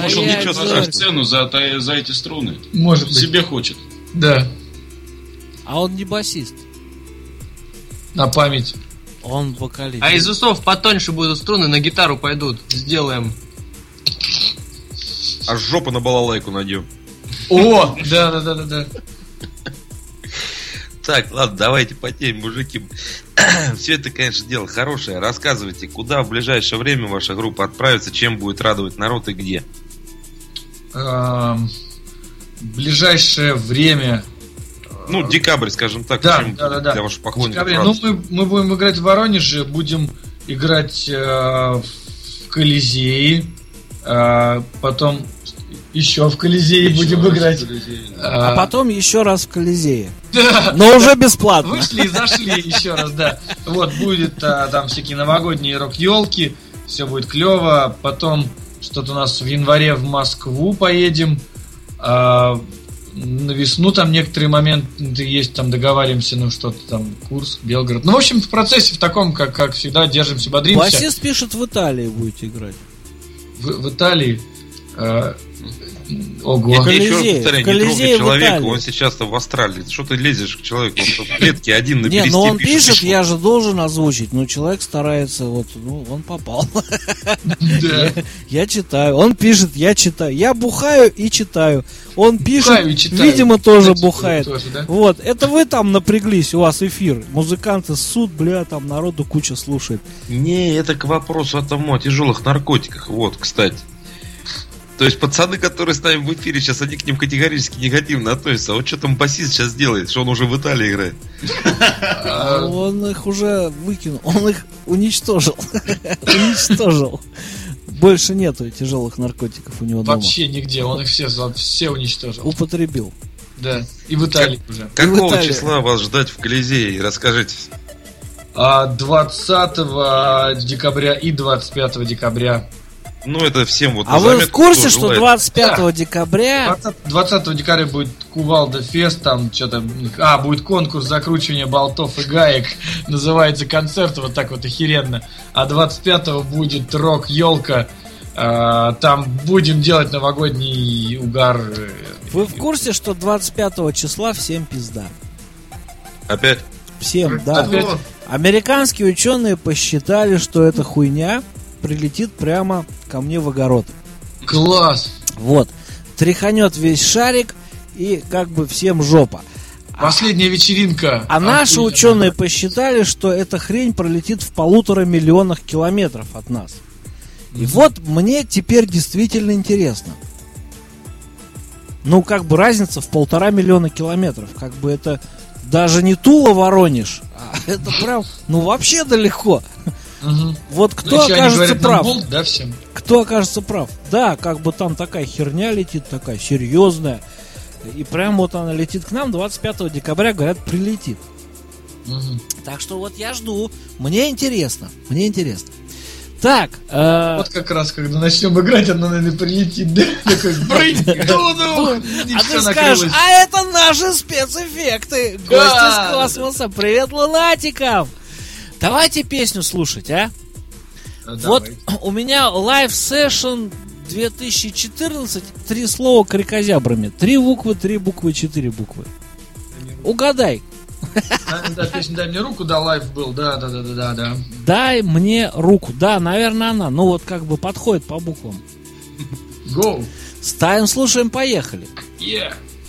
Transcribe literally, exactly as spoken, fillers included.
Может, он ничего за цену за, за эти струны. Может быть. Себе хочет. Да. А он не басист. На память. Он вокалист. А из усов потоньше будут струны, на гитару пойдут. Сделаем. А жопу на балалайку найдем. О, да, да, да, да, да. Так, ладно, давайте по теме, мужики. Все это, конечно, дело хорошее. Рассказывайте, куда в ближайшее время ваша группа отправится, чем будет радовать народ и где? В ближайшее время... Ну, декабрь, скажем так, да, чем да, да, да. для ваших поклонников. Ну, мы, мы будем играть в Воронеже, будем играть э, в Колизее, э, потом еще в Колизее еще будем играть. Колизее, да. А, а потом еще раз в Колизее. Да. Но уже бесплатно. Вышли и зашли еще раз, да. Вот, будет а, там всякие новогодние рок-елки, все будет клево. Потом что-то у нас в январе в Москву поедем. А, на весну там некоторые моменты есть, там договариваемся, ну что-то там, Курск, Белгород. Ну, в общем, в процессе в таком, как, как всегда, держимся, бодримся. Басист пишет, в Италии будете играть. В, в Италии? А, ого. Я тебе еще раз повторяю, не трогай человека, он сейчас-то в Австралии. Что ты лезешь к человеку? Он в клетке один на бересте. Не, ну он пишет, я же должен озвучить. Ну, человек старается, вот, ну, он попал. Я читаю. Он пишет, я читаю. Я бухаю и читаю. Он пишет, видимо, тоже бухает. Вот, это вы там напряглись, у вас эфир. Музыканты ссут, бля, там народу куча слушает. Не, это к вопросу о том, о тяжелых наркотиках. Вот, кстати. То есть пацаны, которые с нами в эфире сейчас, они к ним категорически негативно относятся. А вот что там басист сейчас делает, что он уже в Италии играет? Он их уже выкинул, он их уничтожил. Уничтожил. Больше нету тяжелых наркотиков у него дома. Вообще нигде, он их все, все уничтожил. Употребил. Да, и в Италии уже. Какого числа вас ждать в Колизее? Расскажите. двадцатого декабря и двадцать пятого декабря. Ну, это всем вот. А вы в курсе, что двадцать пятого декабря... двадцатого декабря будет Кувалда Фест, там что-то... А, будет конкурс закручивания болтов и гаек. Называется концерт, вот так вот охеренно. А двадцать пятого будет рок-елка. Там будем делать новогодний угар. Вы в курсе, что двадцать пятого числа всем пизда? Опять? Всем, да. Опять? Американские ученые посчитали, что эта хуйня прилетит прямо ко мне в огород. Класс! Вот. Тряханет весь шарик и как бы всем жопа. Последняя вечеринка. А, а наши хуйня. Ученые посчитали, что эта хрень пролетит в полутора миллионах километров от нас. И mm-hmm. вот мне теперь действительно интересно. Ну, как бы разница в полтора миллиона километров. Как бы это даже не Тула-Воронеж, а это прям, ну, вообще далеко. Угу. Вот кто ну, окажется говорят, прав? Болт, да, всем? Кто окажется прав? Да, как бы там такая херня летит, такая серьезная. И прям вот она летит к нам двадцать пятого декабря, говорят, прилетит. Угу. Так что вот я жду. Мне интересно. Мне интересно. Так. Э... Вот как раз, когда начнем играть, она, наверное, прилетит. Да? Такой, а ты скажешь, а это наши спецэффекты. Гости из космоса. Привет, лунатикам. Давайте песню слушать, а? а вот у меня Live Session две тысячи четырнадцать, три слова крикозябрами. Три буквы, три буквы, четыре буквы. Угадай. Да, да, песня «Дай мне руку», да, лайв был, да, да, да, да, да. Дай мне руку, да, наверное, она. Ну вот как бы подходит по буквам. Go. Ставим, слушаем, поехали. Yeah.